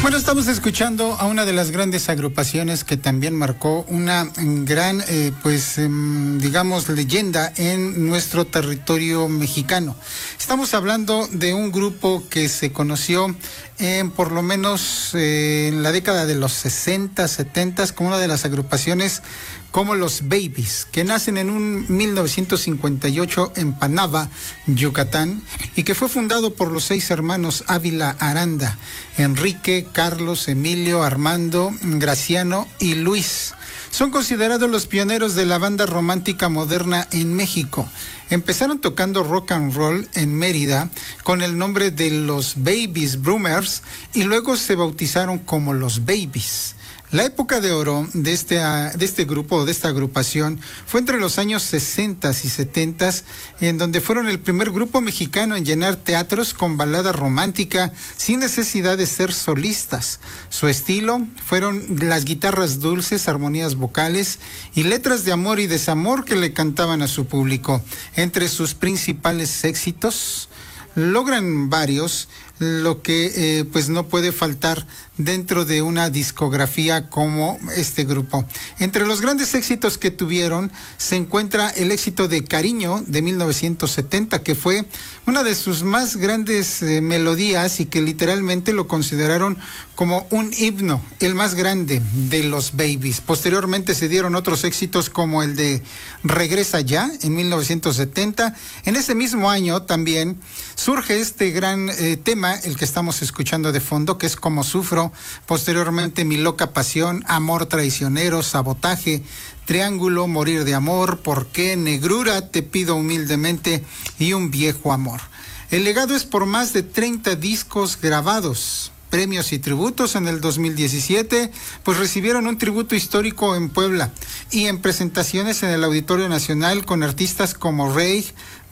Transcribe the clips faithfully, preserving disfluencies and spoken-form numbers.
Bueno, estamos escuchando a una de las grandes agrupaciones que también marcó una gran, eh, pues, eh, digamos, leyenda en nuestro territorio mexicano. Estamos hablando de un grupo que se conoció en por lo menos eh, en la década de los sesenta, setenta, como una de las agrupaciones como los Babies, que nacen en un mil novecientos cincuenta y ocho en Panava, Yucatán, y que fue fundado por los seis hermanos Ávila Aranda, Enrique, Carlos, Emilio, Armando, Graciano y Luis. Son considerados los pioneros de la banda romántica moderna en México. Empezaron tocando rock and roll en Mérida con el nombre de los Babies Brummers y luego se bautizaron como los Babies. La época de oro de este, de este grupo, de esta agrupación, fue entre los años sesenta y setenta, en donde fueron el primer grupo mexicano en llenar teatros con balada romántica sin necesidad de ser solistas. Su estilo fueron las guitarras dulces, armonías vocales y letras de amor y desamor que le cantaban a su público. Entre sus principales éxitos, logran varios, lo que eh, pues no puede faltar dentro de una discografía como este grupo. Entre los grandes éxitos que tuvieron se encuentra el éxito de Cariño de mil novecientos setenta, que fue una de sus más grandes eh, melodías y que literalmente lo consideraron como un himno, el más grande de los Babies. Posteriormente se dieron otros éxitos como el de Regresa Ya en mil novecientos setenta. En ese mismo año también surge este gran eh, tema, el que estamos escuchando de fondo, que es Como Sufro. Posteriormente Mi Loca Pasión, Amor Traicionero, Sabotaje, Triángulo, Morir de Amor, ¿Por qué?, Negrura, Te Pido Humildemente y Un Viejo Amor. El legado es por más de treinta discos grabados. Premios y tributos. En el dos mil diecisiete, pues recibieron un tributo histórico en Puebla y en presentaciones en el Auditorio Nacional con artistas como Rey,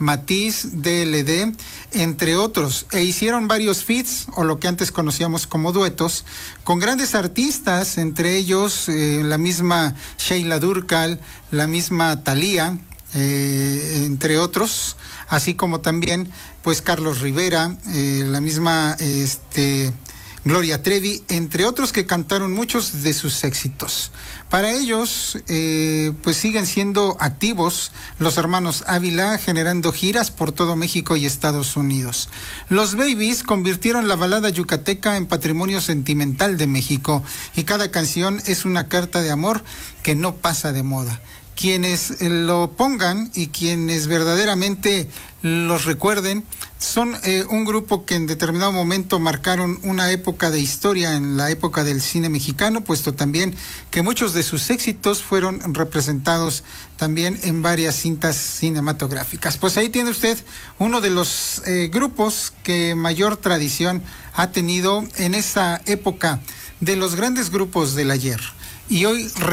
Matiz, D L D, entre otros, e hicieron varios feats, o lo que antes conocíamos como duetos, con grandes artistas, entre ellos eh, la misma Sheila Durcal, la misma Thalía, eh, entre otros, así como también pues Carlos Rivera, eh, la misma este Gloria Trevi, entre otros, que cantaron muchos de sus éxitos. Para ellos, eh, pues siguen siendo activos los hermanos Ávila, generando giras por todo México y Estados Unidos. Los Babies convirtieron la balada yucateca en patrimonio sentimental de México y cada canción es una carta de amor que no pasa de moda. Quienes lo pongan y quienes verdaderamente los recuerden son eh, un grupo que en determinado momento marcaron una época de historia en la época del cine mexicano, puesto también que muchos de sus éxitos fueron representados también en varias cintas cinematográficas. Pues ahí tiene usted uno de los eh, grupos que mayor tradición ha tenido en esa época de los grandes grupos del ayer. Y hoy